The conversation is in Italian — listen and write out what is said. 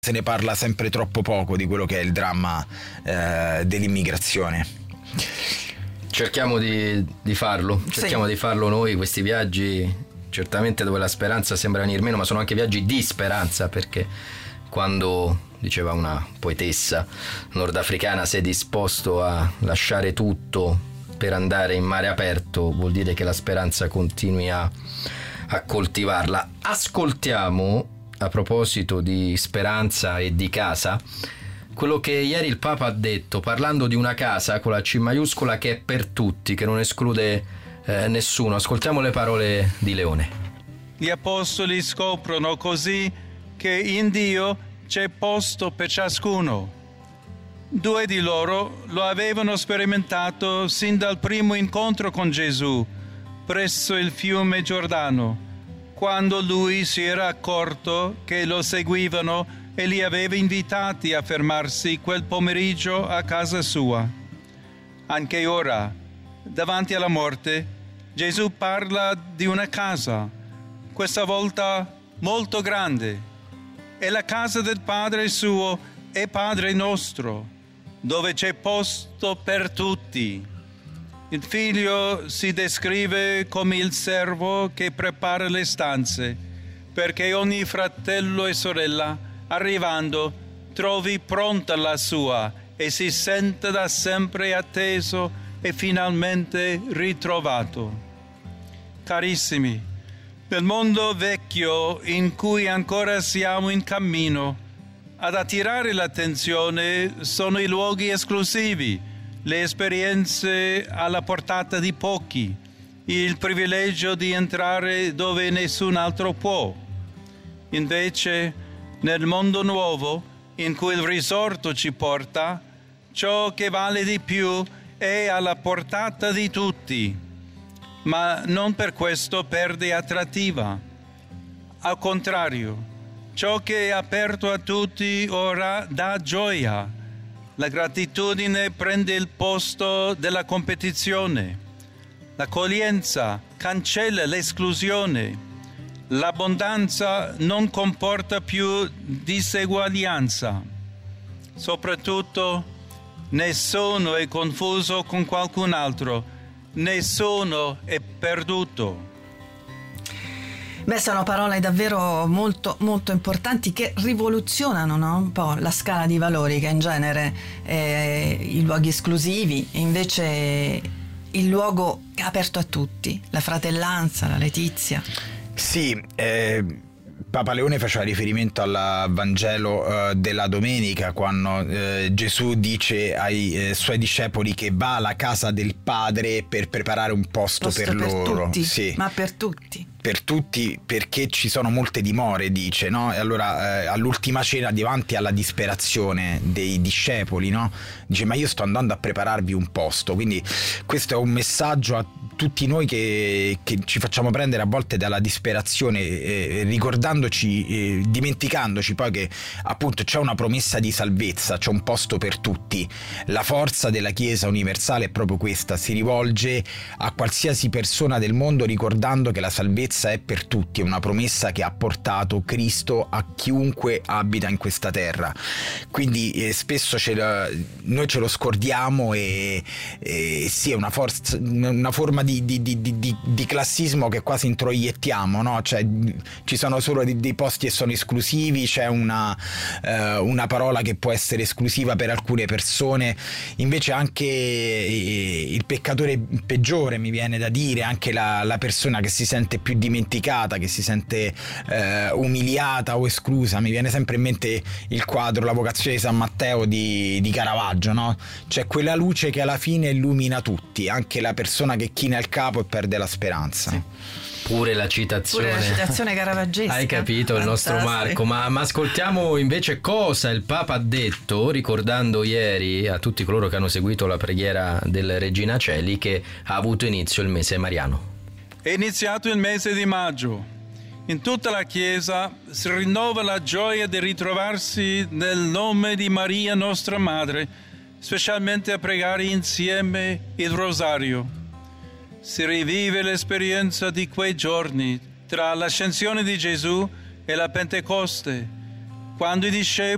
se ne parla sempre troppo poco di quello che è il dramma dell'immigrazione. Cerchiamo di farlo, cerchiamo di farlo noi, questi viaggi certamente dove la speranza sembra venir meno, ma sono anche viaggi di speranza, perché quando, diceva una poetessa nordafricana, sei disposto a lasciare tutto per andare in mare aperto, vuol dire che la speranza continui a coltivarla. Ascoltiamo, a proposito di speranza e di casa, quello che ieri il Papa ha detto, parlando di una casa con la C maiuscola che è per tutti, che non esclude nessuno. Ascoltiamo le parole di Leone. Gli apostoli scoprono così che in Dio c'è posto per ciascuno. 2 di loro lo avevano sperimentato sin dal primo incontro con Gesù presso il fiume Giordano, quando lui si era accorto che lo seguivano e li aveva invitati a fermarsi quel pomeriggio a casa sua. Anche ora, davanti alla morte, Gesù parla di una casa, questa volta molto grande. È la casa del Padre suo e Padre nostro, dove c'è posto per tutti. Il figlio si descrive come il servo che prepara le stanze, perché ogni fratello e sorella, arrivando, trovi pronta la sua e si senta da sempre atteso e finalmente ritrovato. Carissimi, nel mondo vecchio in cui ancora siamo in cammino, ad attirare l'attenzione sono i luoghi esclusivi, le esperienze alla portata di pochi, il privilegio di entrare dove nessun altro può. Invece, nel mondo nuovo, in cui il risorto ci porta, ciò che vale di più è alla portata di tutti, ma non per questo perde attrattiva. Al contrario, ciò che è aperto a tutti ora dà gioia. La gratitudine prende il posto della competizione. L'accoglienza cancella l'esclusione. L'abbondanza non comporta più diseguaglianza. Soprattutto, nessuno è confuso con qualcun altro. Nessuno è perduto. Beh, sono parole davvero molto, molto importanti che rivoluzionano, no? Un po' la scala di valori che in genere i luoghi esclusivi, invece il luogo è aperto a tutti, la fratellanza, la letizia. Sì, Papa Leone faceva riferimento al Vangelo della domenica, quando Gesù dice ai suoi discepoli che va alla casa del Padre per preparare un posto per loro. Tutti, sì. Ma per tutti. Per tutti, perché ci sono molte dimore, dice, no? E allora all'ultima cena, davanti alla disperazione dei discepoli, no? Dice: ma io sto andando a prepararvi un posto. Quindi questo è un messaggio a tutti noi che ci facciamo prendere a volte dalla disperazione, ricordandoci, dimenticandoci poi che appunto c'è una promessa di salvezza, c'è un posto per tutti. La forza della Chiesa universale è proprio questa: si rivolge a qualsiasi persona del mondo ricordando che la salvezza è per tutti, è una promessa che ha portato Cristo a chiunque abita in questa terra. Quindi spesso noi ce lo scordiamo e sì, è una forma di classismo che quasi introiettiamo, no? Cioè, ci sono solo dei posti che sono esclusivi, c'è una parola che può essere esclusiva per alcune persone, invece anche il peccatore peggiore, mi viene da dire, anche la persona che si sente più dimenticata, che si sente umiliata o esclusa. Mi viene sempre in mente il quadro La vocazione di San Matteo di Caravaggio, no? C'è quella luce che alla fine illumina tutti, anche la persona che china il capo e perde la speranza. Sì. Pure la citazione caravaggesca. Hai capito, il nostro Marco. Ma ascoltiamo invece cosa il Papa ha detto, ricordando ieri a tutti coloro che hanno seguito la preghiera del Regina Coeli che ha avuto inizio il mese mariano. È iniziato il mese di maggio. In tutta la Chiesa si rinnova la gioia di ritrovarsi nel nome di Maria, nostra Madre, specialmente a pregare insieme il Rosario. Si rivive l'esperienza di quei giorni tra l'ascensione di Gesù e la Pentecoste, quando i discepoli